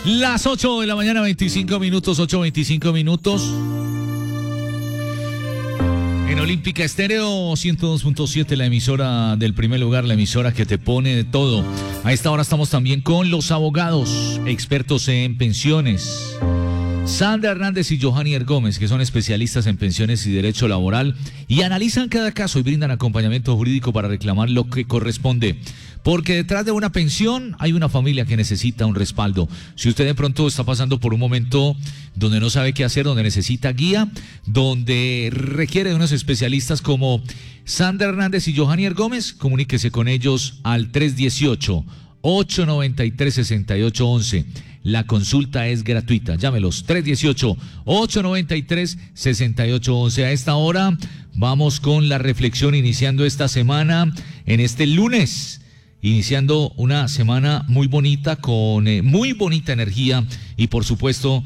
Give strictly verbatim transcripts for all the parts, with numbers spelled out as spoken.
Las ocho de la mañana, veinticinco minutos, ocho veinticinco minutos. En Olímpica Estéreo ciento dos punto siete, la emisora del primer lugar, la emisora que te pone de todo. A esta hora estamos también con los abogados, expertos en pensiones. Sandra Hernández y Johanier Gómez, que son especialistas en pensiones y derecho laboral, y analizan cada caso y brindan acompañamiento jurídico para reclamar lo que corresponde. Porque detrás de una pensión hay una familia que necesita un respaldo. Si usted de pronto está pasando por un momento donde no sabe qué hacer, donde necesita guía, donde requiere de unos especialistas como Sandra Hernández y Johanier Gómez, comuníquese con ellos al tres uno ocho, ocho nueve tres, seis ocho uno uno. La consulta es gratuita. Llámelos tres uno ocho, ocho nueve tres, seis ocho uno uno. A esta hora vamos con la reflexión iniciando esta semana, en este lunes. Iniciando una semana muy bonita, con eh, muy bonita energía y por supuesto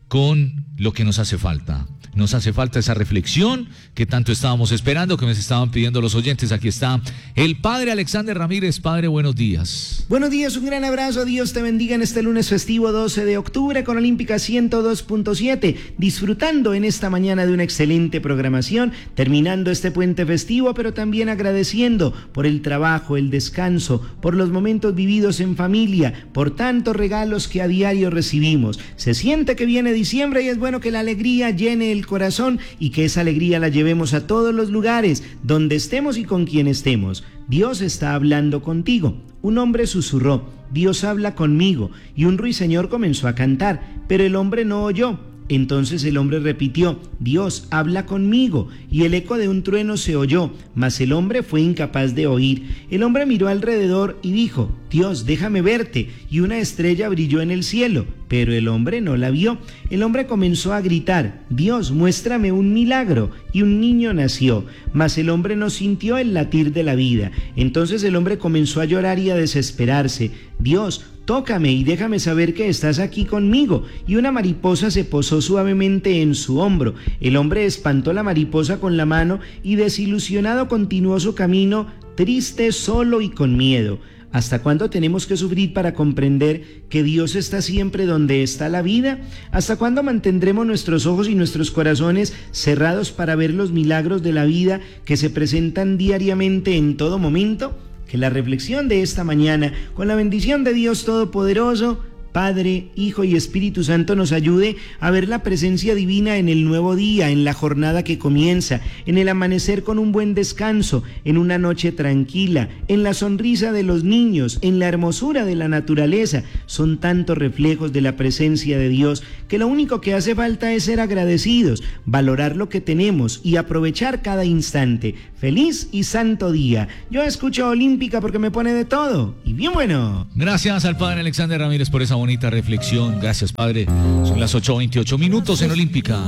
con lo que nos hace falta. Nos hace falta esa reflexión que tanto estábamos esperando, que me estaban pidiendo los oyentes. Aquí está el padre Alexander Ramírez. Padre, buenos días. Buenos días, un gran abrazo. Dios te bendiga en este lunes festivo doce de octubre con Olímpica ciento dos punto siete. Disfrutando en esta mañana de una excelente programación, terminando este puente festivo, pero también agradeciendo por el trabajo, el descanso, por los momentos vividos en familia, por tantos regalos que a diario recibimos. Se siente que viene diciembre y es bueno que la alegría llene el corazón y que esa alegría la llevemos a todos los lugares, donde estemos y con quien estemos. Dios está hablando contigo. Un hombre susurró: Dios habla conmigo, y un ruiseñor comenzó a cantar, pero el hombre no oyó. Entonces el hombre repitió: Dios habla conmigo, y el eco de un trueno se oyó, mas el hombre fue incapaz de oír. El hombre miró alrededor y dijo: Dios, déjame verte, y una estrella brilló en el cielo, pero el hombre no la vio. El hombre comenzó a gritar: Dios, muéstrame un milagro, y un niño nació, mas el hombre no sintió el latir de la vida. Entonces el hombre comenzó a llorar y a desesperarse: Dios, tócame y déjame saber que estás aquí conmigo. Y una mariposa se posó suavemente en su hombro. El hombre espantó la mariposa con la mano y desilusionado continuó su camino, triste, solo y con miedo. ¿Hasta cuándo tenemos que sufrir para comprender que Dios está siempre donde está la vida? ¿Hasta cuándo mantendremos nuestros ojos y nuestros corazones cerrados para ver los milagros de la vida que se presentan diariamente en todo momento? Que la reflexión de esta mañana, con la bendición de Dios Todopoderoso, Padre, Hijo y Espíritu Santo, nos ayude a ver la presencia divina en el nuevo día, en la jornada que comienza, en el amanecer con un buen descanso, en una noche tranquila, en la sonrisa de los niños, en la hermosura de la naturaleza. Son tantos reflejos de la presencia de Dios que lo único que hace falta es ser agradecidos, valorar lo que tenemos y aprovechar cada instante. Feliz y santo día. Yo escucho Olímpica porque me pone de todo y bien bueno. Gracias al padre Alexander Ramírez por esa bonita reflexión. Gracias, padre. Son las ocho veintiocho minutos en Olímpica.